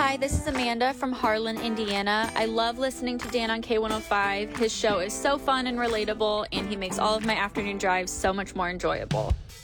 Hi, this is Amanda from Harlan, Indiana. I love listening to Dan on K105. His show is so fun and relatable, and he makes all of my afternoon drives so much more enjoyable.